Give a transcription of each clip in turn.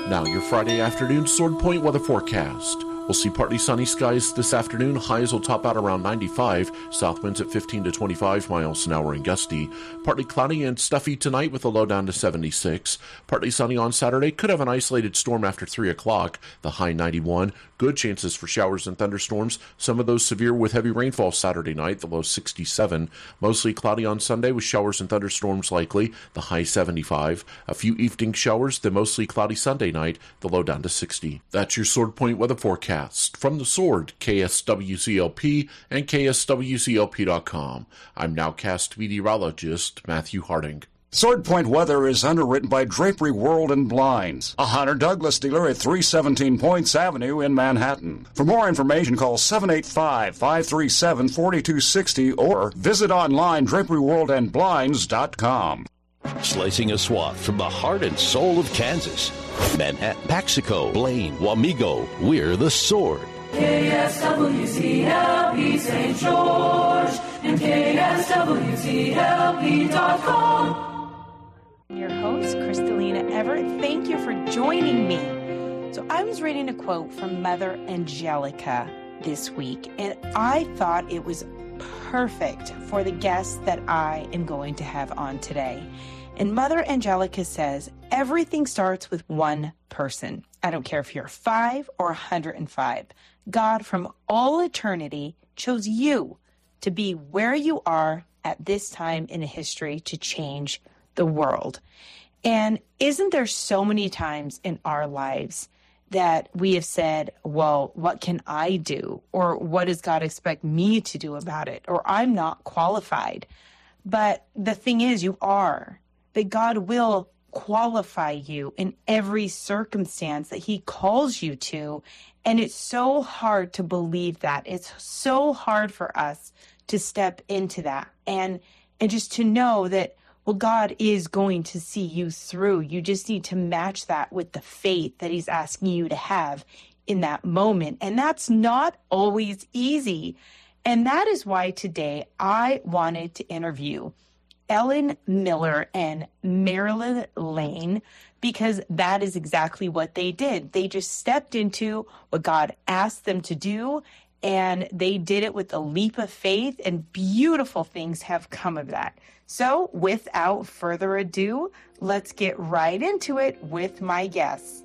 Now, your Friday afternoon Sword Point weather forecast. We'll see partly sunny skies this afternoon. Highs will top out around 95. South winds at 15 to 25 miles an hour and gusty. Partly cloudy and stuffy tonight with a low down to 76. Partly sunny on Saturday. Could have an isolated storm after 3 o'clock. The high 91. Good chances for showers and thunderstorms. Some of those severe with heavy rainfall Saturday night. The low 67. Mostly cloudy on Sunday with showers and thunderstorms likely. The high 75. A few evening showers. Then mostly cloudy Sunday night. The low down to 60. That's your Sword Point weather forecast. From the Sword, KSWCLP and KSWCLP.com. I'm nowcast meteorologist Matthew Harding. Sword Point weather is underwritten by Drapery World and Blinds, a Hunter Douglas dealer at 317 Points Avenue in Manhattan. For more information, call 785-537-4260 or visit online draperyworldandblinds.com. Slicing a swath from the heart and soul of Kansas. Manhattan, Paxico, Blaine, Wamego, we're the Sword. KSWCLP St. George and KSWCLP.com. Your host, Kristalina Everett. Thank you for joining me. So I was reading a quote from Mother Angelica this week, and I thought it was perfect for the guests that I am going to have on today. And Mother Angelica says, everything starts with one person. I don't care if you're 5 or 105. God from all eternity chose you to be where you are at this time in history to change the world. And isn't there so many times in our lives that we have said, well, what can I do? Or what does God expect me to do about it? Or I'm not qualified. But the thing is, you are. That God will qualify you in every circumstance that he calls you to. And it's so hard to believe that. It's so hard for us to step into that. And just to know that, well, God is going to see you through. You just need to match that with the faith that he's asking you to have in that moment. And that's not always easy. And that is why today I wanted to interview Ellen Miller and Marilyn Lane, because that is exactly what they did. They just stepped into what God asked them to do, and they did it with a leap of faith, and beautiful things have come of that. So without further ado, let's get right into it with my guests.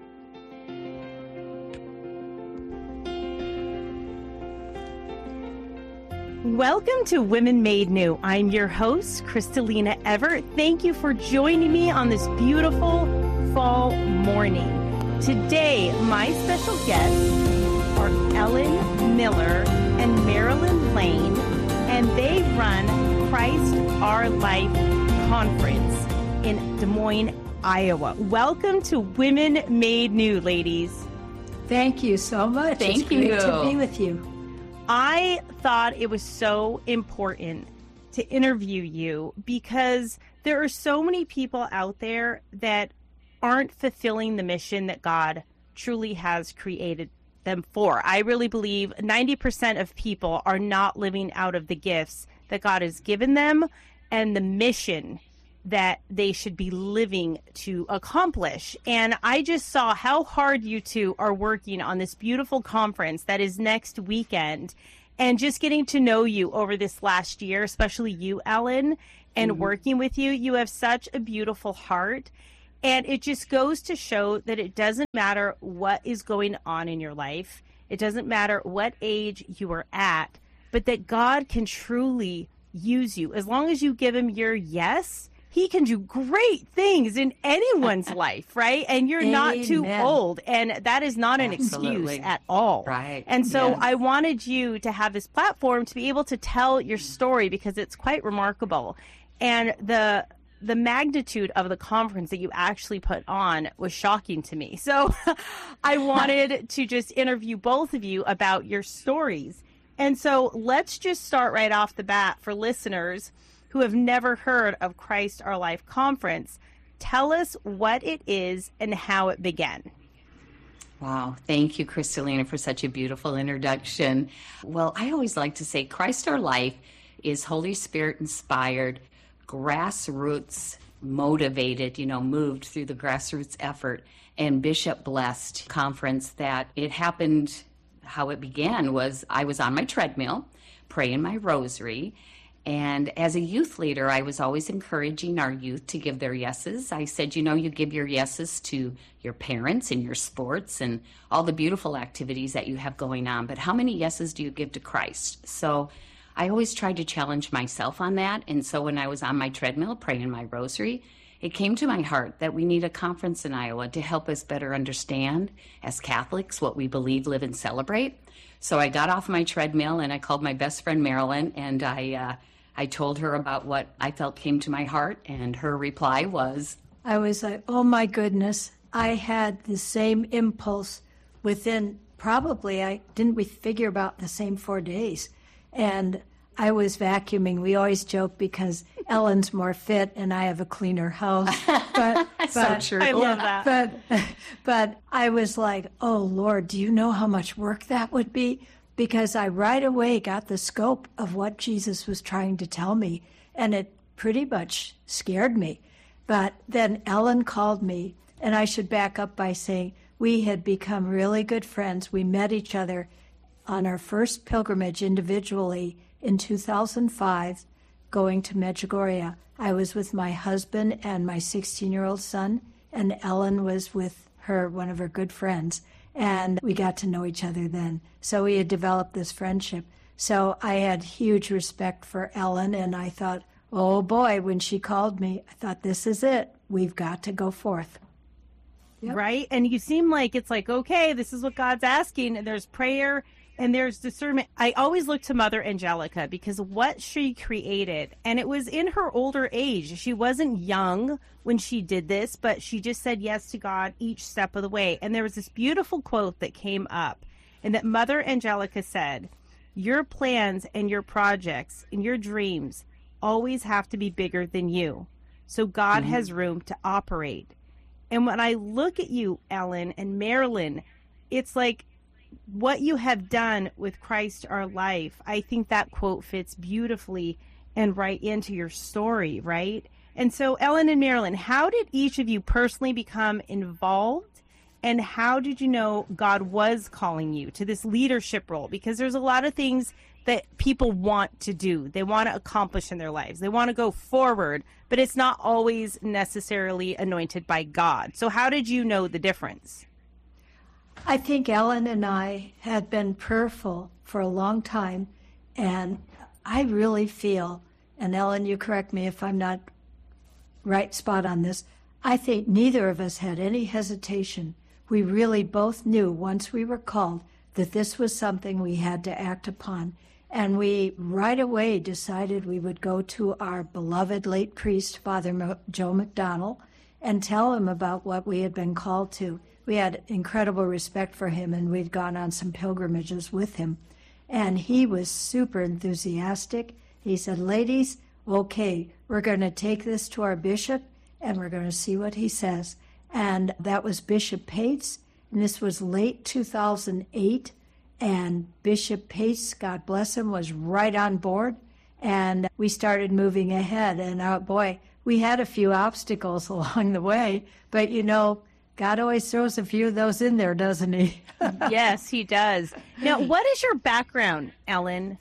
Welcome to Women Made New. I'm your host, Kristalina Everett. Thank you for joining me on this beautiful fall morning. Today, my special guests are Ellen Miller and Marilyn Lane, and they run Christ Our Life Conference in Des Moines, Iowa. Welcome to Women Made New, ladies. Thank you so much. Thank you. It's great to be with you. I thought it was so important to interview you because there are so many people out there that aren't fulfilling the mission that God truly has created them for. I really believe 90% of people are not living out of the gifts that God has given them and the mission that they should be living to accomplish. And I just saw how hard you two are working on this beautiful conference that is next weekend, and just getting to know you over this last year, especially you, Ellen, and working with you. You have such a beautiful heart, and it just goes to show that it doesn't matter what is going on in your life. It doesn't matter what age you are at, but that God can truly use you. As long as you give him your yes, he can do great things in anyone's life, right? And you're not too old. And that is not an excuse at all. Right. And so I wanted you to have this platform to be able to tell your story because it's quite remarkable. And the magnitude of the conference that you actually put on was shocking to me. So I wanted to just interview both of you about your stories. And so let's just start right off the bat for listeners who have never heard of Christ Our Life Conference. Tell us what it is and how it began. Wow. Thank you, Kristalina, for such a beautiful introduction. Well, I always like to say Christ Our Life is Holy Spirit inspired, grassroots motivated, moved through the grassroots effort and Bishop blessed conference that it happened. How it began was I was on my treadmill praying my rosary. And as a youth leader, I was always encouraging our youth to give their yeses. I said, you give your yeses to your parents and your sports and all the beautiful activities that you have going on. But how many yeses do you give to Christ? So I always tried to challenge myself on that. And so when I was on my treadmill praying my rosary, it came to my heart that we need a conference in Iowa to help us better understand as Catholics what we believe, live, and celebrate. So I got off my treadmill and I called my best friend Marilyn, and I told her about what I felt came to my heart, and her reply was, I was like, oh my goodness, I had the same impulse within didn't we figure about the same 4 days? And I was vacuuming. We always joke because Ellen's more fit and I have a cleaner house. But so true. I love that. But I was like, oh, Lord, do you know how much work that would be? Because I right away got the scope of what Jesus was trying to tell me, and it pretty much scared me. But then Ellen called me, and I should back up by saying we had become really good friends. We met each other on our first pilgrimage individually in 2005, going to Medjugorje. I was with my husband and my 16-year-old son, and Ellen was with one of her good friends. And we got to know each other then. So we had developed this friendship. So I had huge respect for Ellen, and I thought, oh boy, when she called me, I thought, this is it. We've got to go forth. Yep. Right? And you seem like it's like, okay, this is what God's asking, and there's prayer and there's discernment. I always look to Mother Angelica because what she created, and it was in her older age. She wasn't young when she did this, but she just said yes to God each step of the way. And there was this beautiful quote that came up, and that Mother Angelica said, your plans and your projects and your dreams always have to be bigger than you. So God has room to operate. And when I look at you, Ellen and Marilyn, it's like, what you have done with Christ our life, I think that quote fits beautifully and right into your story, right? And so, Ellen and Marilyn, how did each of you personally become involved, and how did you know God was calling you to this leadership role? Because there's a lot of things that people want to do. They want to accomplish in their lives. They want to go forward, but it's not always necessarily anointed by God. So how did you know the difference? I think Ellen and I had been prayerful for a long time, and I really feel, and Ellen, you correct me if I'm not right spot on this, I think neither of us had any hesitation. We really both knew once we were called that this was something we had to act upon, and we right away decided we would go to our beloved late priest, Father Joe McDonnell, and tell him about what we had been called to. We had incredible respect for him, and we'd gone on some pilgrimages with him. And he was super enthusiastic. He said, ladies, okay, we're going to take this to our bishop, and we're going to see what he says. And that was Bishop Pates, and this was late 2008. And Bishop Pates, God bless him, was right on board. And we started moving ahead. And boy, we had a few obstacles along the way, but God always throws a few of those in there, doesn't he? Yes, he does. Now, what is your background, Ellen?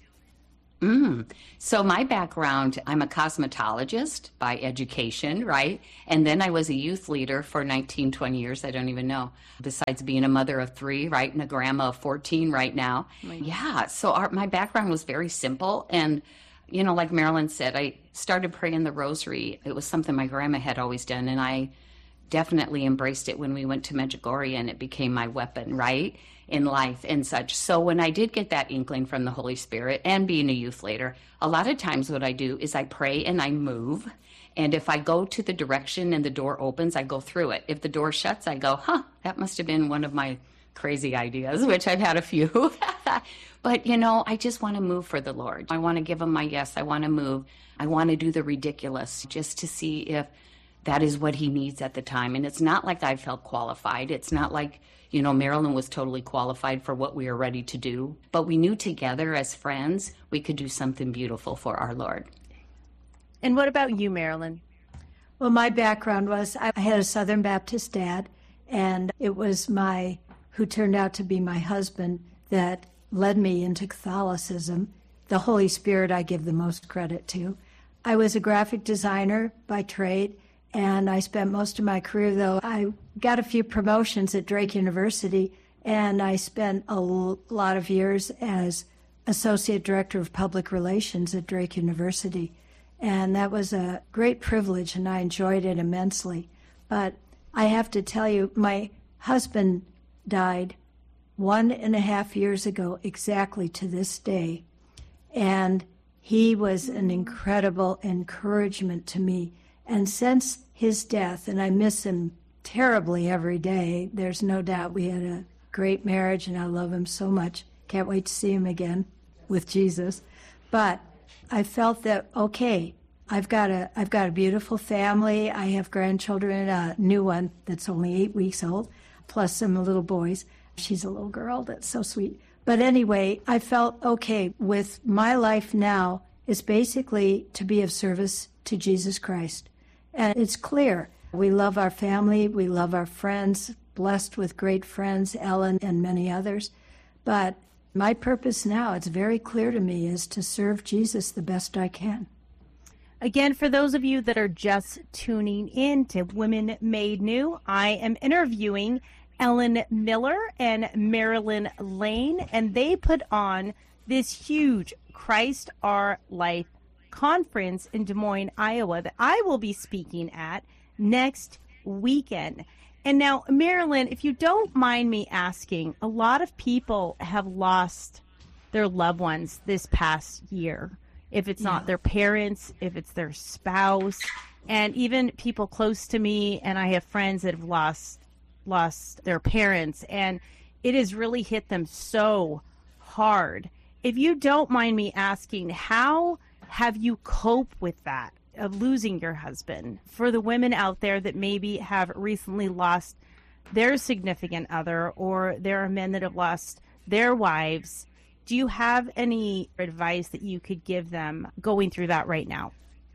So my background, I'm a cosmetologist by education, right? And then I was a youth leader for 19, 20 years. I don't even know. Besides being a mother of 3, right? And a grandma of 14 right now. Yeah. So my background was very simple. And, like Marilyn said, I started praying the rosary. It was something my grandma had always done. And I definitely embraced it when we went to Medjugorje, and it became my weapon, right, in life and such. So when I did get that inkling from the Holy Spirit, and being a youth leader, a lot of times what I do is I pray and I move. And if I go to the direction and the door opens, I go through it. If the door shuts, I go, that must have been one of my crazy ideas, which I've had a few. But, I just want to move for the Lord. I want to give him my yes. I want to move. I want to do the ridiculous just to see if that is what he needs at the time. And it's not like I felt qualified. It's not like, Marilyn was totally qualified for what we were ready to do. But we knew together as friends, we could do something beautiful for our Lord. And what about you, Marilyn? Well, my background was I had a Southern Baptist dad, And it was who turned out to be my husband, that led me into Catholicism. The Holy Spirit I give the most credit to. I was a graphic designer by trade, and I spent most of my career, though, I got a few promotions at Drake University, and I spent a lot of years as Associate Director of Public Relations at Drake University. And that was a great privilege, and I enjoyed it immensely. But I have to tell you, my husband died 1.5 years ago, exactly to this day. And he was an incredible encouragement to me. And since his death, and I miss him terribly every day, there's no doubt we had a great marriage, and I love him so much. Can't wait to see him again with Jesus. But I felt that, okay, I've got a beautiful family. I have grandchildren, a new one that's only 8 weeks old, plus some little boys. She's a little girl. That's so sweet. But anyway, I felt, okay, with my life now is basically to be of service to Jesus Christ. And it's clear. We love our family. We love our friends, blessed with great friends, Ellen and many others. But my purpose now, it's very clear to me, is to serve Jesus the best I can. Again, for those of you that are just tuning in to Women Made New, I am interviewing Ellen Miller and Marilyn Lane, and they put on this huge Christ Our Life conference in Des Moines, Iowa, that I will be speaking at next weekend. And now, Marilyn, if you don't mind me asking, a lot of people have lost their loved ones this past year. If it's not their parents, if it's their spouse, and even people close to me, and I have friends that have lost their parents, and it has really hit them so hard. If you don't mind me asking, how have you coped with that, of losing your husband? For the women out there that maybe have recently lost their significant other, or there are men that have lost their wives, do you have any advice that you could give them going through that right now?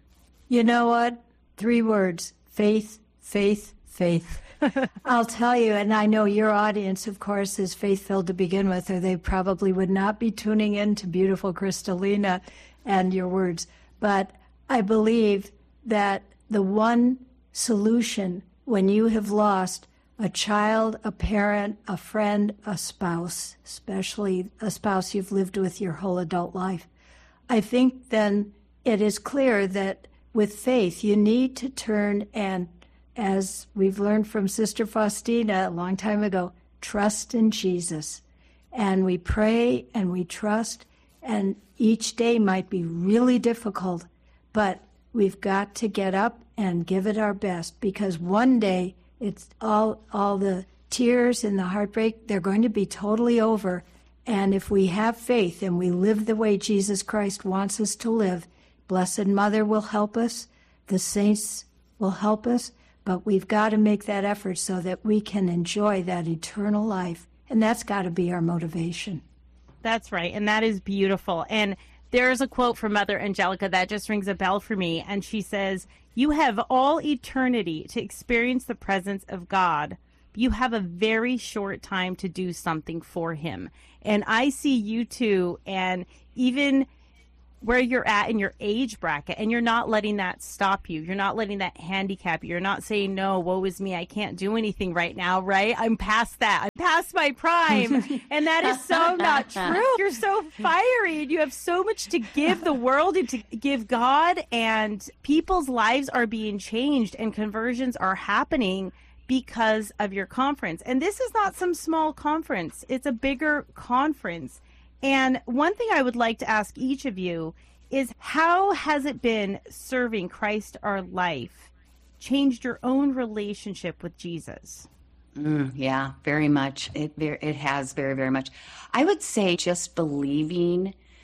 You know what? 3 words: faith, faith, faith. I'll tell you, and I know your audience, of course, is faith-filled to begin with, or they probably would not be tuning in to beautiful Kristalina and your words. But I believe that the one solution when you have lost a child, a parent, a friend, a spouse, especially a spouse you've lived with your whole adult life, I think then it is clear that with faith you need to turn and, as we've learned from Sister Faustina a long time ago, trust in Jesus. And we pray and we trust, and each day might be really difficult, but we've got to get up and give it our best, because one day it's all the tears and the heartbreak, they're going to be totally over. And if we have faith and we live the way Jesus Christ wants us to live, Blessed Mother will help us, the saints will help us, but we've got to make that effort so that we can enjoy that eternal life. And that's got to be our motivation. That's right. And that is beautiful. And there's a quote from Mother Angelica that just rings a bell for me. And she says, "You have all eternity to experience the presence of God. You have a very short time to do something for him." And I see you two, and even where you're at in your age bracket, and you're not letting that stop you. You're not letting that handicap you. You're not saying, no, woe is me, I can't do anything right now, right? I'm past that. I'm past my prime. And that is so not true. You're so fiery, and you have so much to give the world and to give God, and people's lives are being changed and conversions are happening because of your conference. And this is not some small conference. It's a bigger conference. And one thing I would like to ask each of you is, how has it been serving Christ Our Life changed your own relationship with Jesus? Yeah, very much. It has very, very much. I would say just believing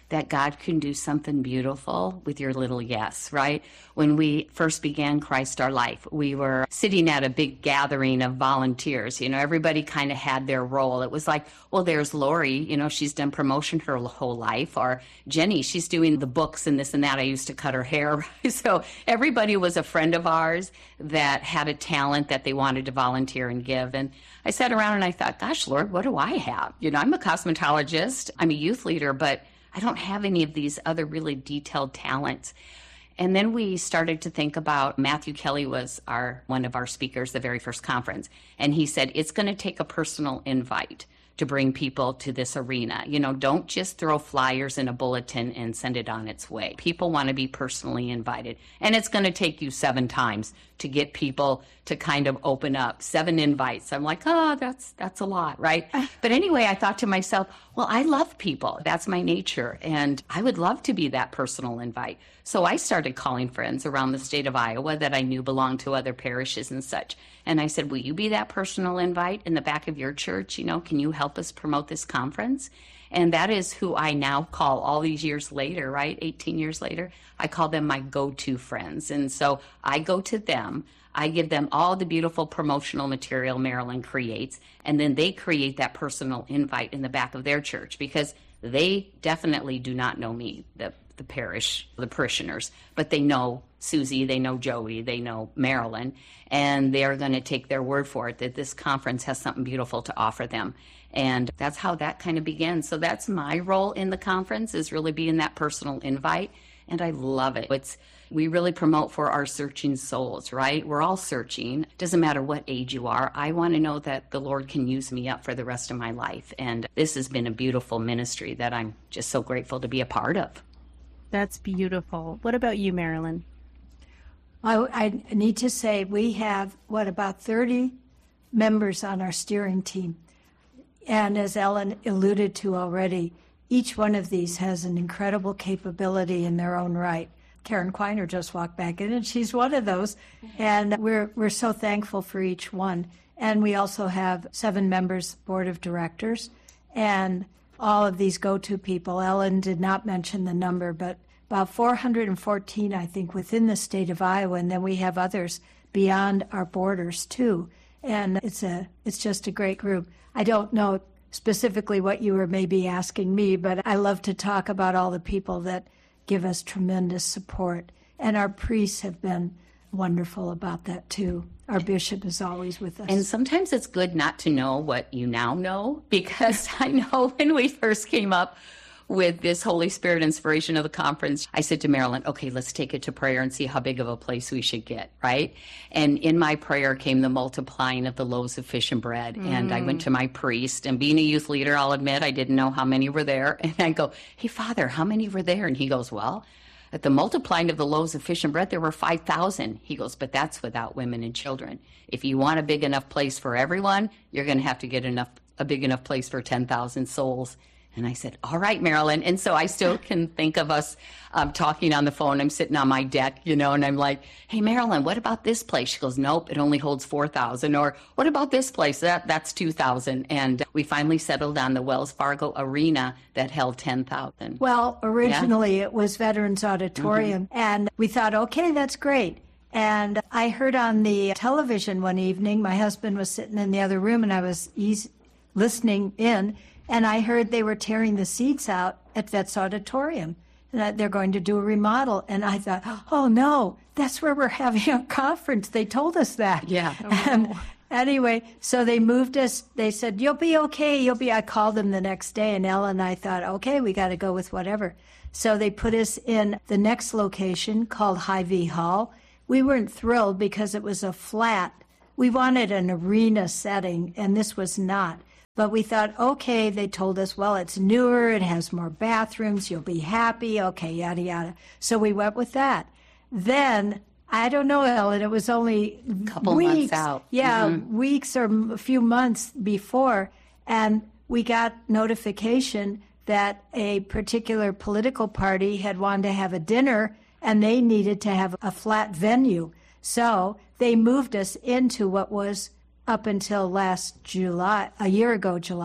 that God can do something beautiful with your little yes, right? When we first began Christ Our Life, we were sitting at a big gathering of volunteers. You know, everybody kind of had their role. It was like, well, there's Lori, you know, she's done promotion her whole life, or Jenny, she's doing the books and this and that. I used to cut her hair. So everybody was a friend of ours that had a talent that they wanted to volunteer and give. And I sat around and I thought, gosh, Lord, what do I have? You know, I'm a cosmetologist, I'm a youth leader, but I don't have any of these other really detailed talents. And then we started to think about, Matthew Kelly was one of our speakers, the very first conference. And he said, it's going to take a personal invite to bring people to this arena. You know, don't just throw flyers in a bulletin and send it on its way. People want to be personally invited. And it's going to take you 7 times to get people to kind of open up. 7 invites. I'm like, oh, that's a lot, right? But anyway, I thought to myself, well, I love people. That's my nature. And I would love to be that personal invite. So I started calling friends around the state of Iowa that I knew belonged to other parishes and such. And I said, will you be that personal invite in the back of your church? You know, can you help us promote this conference? And that is who I now call all these years later, right? 18 years later, I call them my go-to friends. And so I go to them. I give them all the beautiful promotional material Marilyn creates, and then they create that personal invite in the back of their church, because they definitely do not know me, the parish, the parishioners, but they know Susie, they know Joey, they know Marilyn, and they are going to take their word for it that this conference has something beautiful to offer them. And that's how that kind of began. So that's my role in the conference, is really being that personal invite, and I love it. We really promote for our searching souls, right? We're all searching. Doesn't matter what age you are. I want to know that the Lord can use me up for the rest of my life. And this has been a beautiful ministry that I'm just so grateful to be a part of. That's beautiful. What about you, Marilyn? I need to say we have, about 30 members on our steering team. And as Ellen alluded to already, each one of these has an incredible capability in their own right. Karen Quiner just walked back in, and she's one of those. And we're so thankful for each one. And we also have 7 members, board of directors, and all of these go-to people. Ellen did not mention the number, but about 414, I think, within the state of Iowa. And then we have others beyond our borders, too. And it's just a great group. I don't know specifically what you were maybe asking me, but I love to talk about all the people that give us tremendous support. And our priests have been wonderful about that, too. Our bishop is always with us. And sometimes it's good not to know what you now know, because I know when we first came up with this Holy Spirit inspiration of the conference, I said to Marilyn, okay, let's take it to prayer and see how big of a place we should get, right? And in my prayer came the multiplying of the loaves of fish and bread. And I went to my priest, and being a youth leader, I'll admit, I didn't know how many were there. And I go, hey, Father, how many were there? And he goes, well, at the multiplying of the loaves of fish and bread, there were 5,000. He goes, but that's without women and children. If you want a big enough place for everyone, you're going to have to get a big enough place for 10,000 souls. And I said, all right, Marilyn. And so I still can think of us talking on the phone. I'm sitting on my deck, and I'm like, hey, Marilyn, what about this place? She goes, nope, it only holds 4,000. Or what about this place? That's 2,000. And we finally settled on the Wells Fargo Arena that held 10,000. Well, originally it was Veterans Auditorium. And we thought, okay, that's great. And I heard on the television one evening, my husband was sitting in the other room, and I was listening in. And I heard they were tearing the seats out at Vets Auditorium, and that they're going to do a remodel. And I thought, oh, no, that's where we're having a conference. They told us that. Yeah. And anyway, so they moved us. They said, you'll be okay. I called them the next day, and Ellen and I thought, okay, we got to go with whatever. So they put us in the next location called Hy-Vee Hall. We weren't thrilled because it was a flat. We wanted an arena setting, and this was not. But we thought, okay, they told us, well, it's newer, it has more bathrooms, you'll be happy, okay, yada, yada. So we went with that. Then, I don't know, Ellen, it was only a couple months out. Yeah, weeks or a few months before, and we got notification that a particular political party had wanted to have a dinner, and they needed to have a flat venue. So they moved us into what was up until last July, a year ago, July,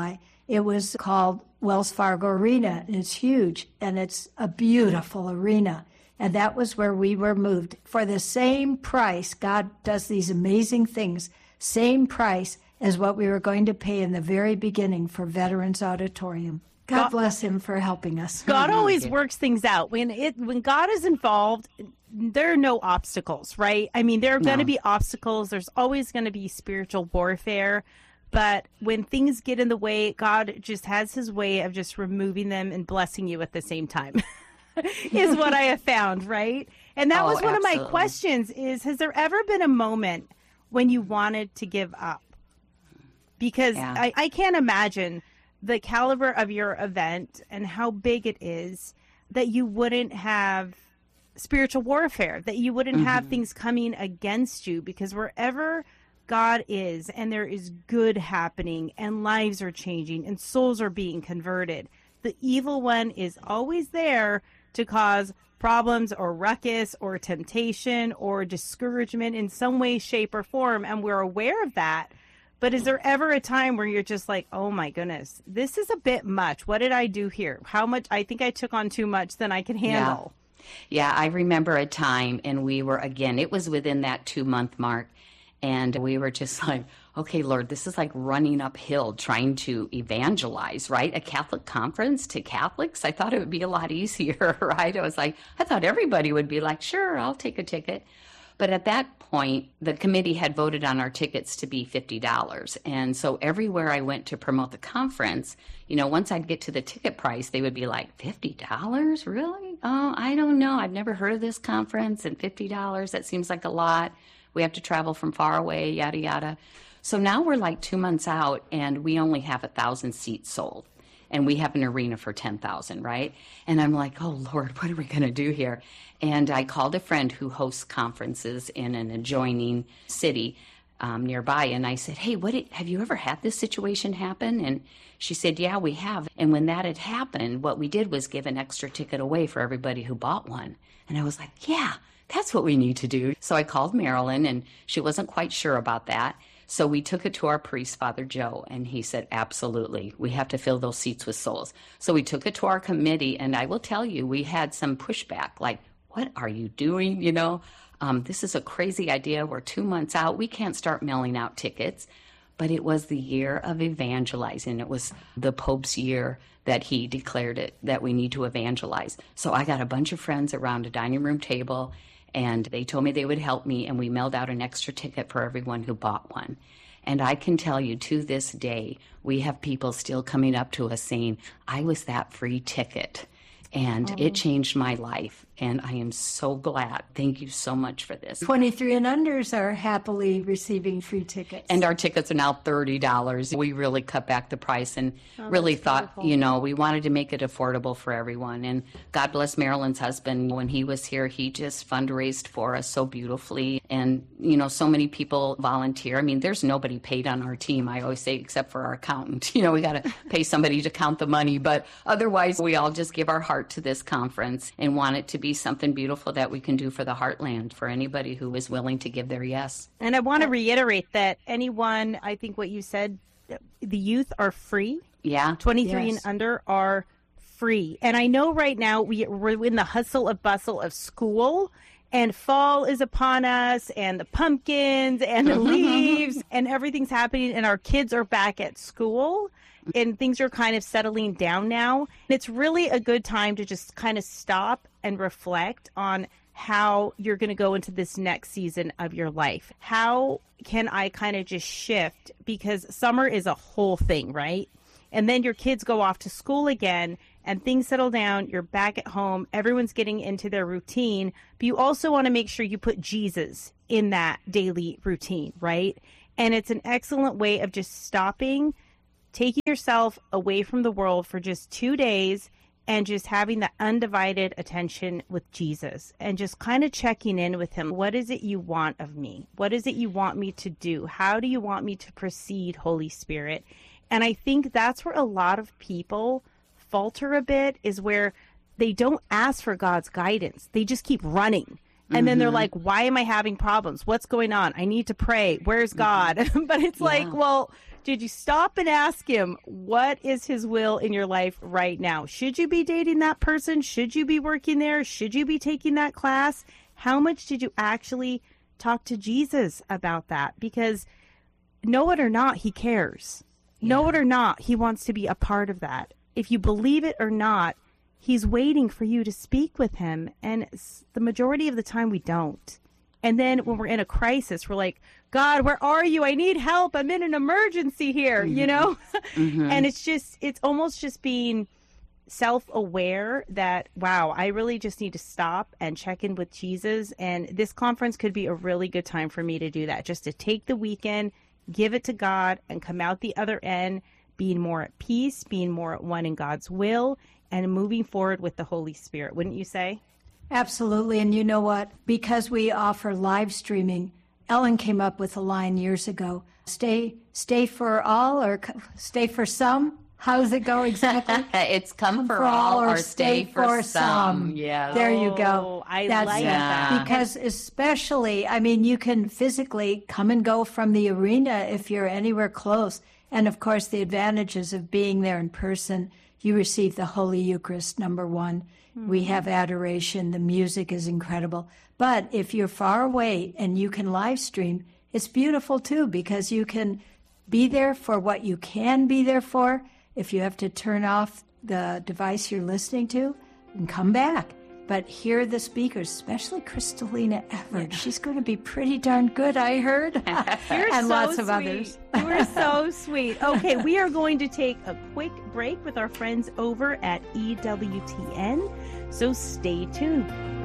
It was called Wells Fargo Arena, and it's huge, and it's a beautiful arena. And that was where we were moved. For the same price, God does these amazing things, same price as what we were going to pay in the very beginning for Veterans Auditorium. God bless him for helping us. God always works things out. When God is involved, there are no obstacles, right? I mean, there are going to be obstacles. There's always going to be spiritual warfare. But when things get in the way, God just has his way of just removing them and blessing you at the same time, is what I have found, right? And that was one of my questions is, has there ever been a moment when you wanted to give up? Because I can't imagine the caliber of your event and how big it is that you wouldn't have spiritual warfare, that you wouldn't have things coming against you, because wherever God is and there is good happening and lives are changing and souls are being converted, the evil one is always there to cause problems or ruckus or temptation or discouragement in some way, shape, or form. And we're aware of that. But is there ever a time where you're just like, oh my goodness, this is a bit much. What did I do here? How much? I think I took on too much than I can handle. Yeah, I remember a time, and we were, again, it was within that 2-month mark. And we were just like, okay, Lord, this is like running uphill trying to evangelize, right? A Catholic conference to Catholics. I thought it would be a lot easier, right? I was like, I thought everybody would be like, sure, I'll take a ticket. But at that point, the committee had voted on our tickets to be $50. And so everywhere I went to promote the conference, you know, once I'd get to the ticket price, they would be like, $50? Really? Oh, I don't know. I've never heard of this conference, and $50, that seems like a lot. We have to travel from far away, yada, yada. So now we're like 2 months out, and we only have 1,000 seats sold. And we have an arena for 10,000, right? And I'm like, oh, Lord, what are we going to do here? And I called a friend who hosts conferences in an adjoining city nearby. And I said, hey, have you ever had this situation happen? And she said, yeah, we have. And when that had happened, what we did was give an extra ticket away for everybody who bought one. And I was like, yeah, that's what we need to do. So I called Marilyn, and she wasn't quite sure about that. So we took it to our priest, Father Joe, and he said, absolutely, we have to fill those seats with souls. So we took it to our committee, and I will tell you, we had some pushback, like, what are you doing? You know, this is a crazy idea. We're 2 months out. We can't start mailing out tickets. But it was the year of evangelizing. It was the Pope's year that he declared it, that we need to evangelize. So I got a bunch of friends around a dining room table, and they told me they would help me, and we mailed out an extra ticket for everyone who bought one. And I can tell you, to this day, we have people still coming up to us saying, I was that free ticket, and it changed my life. And I am so glad. Thank you so much for this. 23 and unders are happily receiving free tickets. And our tickets are now $30. We really cut back the price and really thought, beautiful. You know, we wanted to make it affordable for everyone. And God bless Marilyn's husband. When he was here, he just fundraised for us so beautifully. And, you know, so many people volunteer. I mean, there's nobody paid on our team, I always say, except for our accountant. You know, we got to pay somebody to count the money. But otherwise, we all just give our heart to this conference and want it to be something beautiful that we can do for the Heartland, for anybody who is willing to give their yes. And I want to reiterate that anyone, I think what you said, the youth are free. Yeah. 23 and under are free. And I know right now we're in the hustle and bustle of school, and fall is upon us, and the pumpkins and the leaves and everything's happening, and our kids are back at school. And things are kind of settling down now. It's really a good time to just kind of stop and reflect on how you're going to go into this next season of your life. How can I kind of just shift? Because summer is a whole thing, right? And then your kids go off to school again and things settle down. You're back at home. Everyone's getting into their routine. But you also want to make sure you put Jesus in that daily routine, right? And it's an excellent way of just stopping, taking yourself away from the world for just 2 days and just having that undivided attention with Jesus and just kind of checking in with him. What is it you want of me? What is it you want me to do? How do you want me to proceed, Holy Spirit? And I think that's where a lot of people falter a bit, is where they don't ask for God's guidance. They just keep running. And then they're like, why am I having problems? What's going on? I need to pray. Where's God? But it's like, well, did you stop and ask him, what is his will in your life right now? Should you be dating that person? Should you be working there? Should you be taking that class? How much did you actually talk to Jesus about that? Because know it or not, he cares. Know it or not, he wants to be a part of that. If you believe it or not, he's waiting for you to speak with him. And the majority of the time we don't. And then when we're in a crisis, we're like, God, where are you? I need help. I'm in an emergency here, you know? And it's almost just being self-aware that, wow, I really just need to stop and check in with Jesus. And this conference could be a really good time for me to do that, just to take the weekend, give it to God, and come out the other end being more at peace, being more at one in God's will, and moving forward with the Holy Spirit, wouldn't you say? Absolutely. And you know what? Because we offer live streaming, Ellen came up with a line years ago, stay for all or stay for some. How does it go exactly? It's come for all or stay for some. Yeah. There you go. I like that. Because especially, I mean, you can physically come and go from the arena if you're anywhere close. And of course, the advantages of being there in person. You receive the Holy Eucharist, number one. We have adoration. The music is incredible. But if you're far away and you can live stream, it's beautiful too, because you can be there for what you can be there for. If you have to turn off the device you're listening to, and come back. But hear the speakers, especially Kristalina Everett. She's going to be pretty darn good, I heard. And lots of others. You are so sweet. Okay, we are going to take a quick break with our friends over at EWTN. So stay tuned.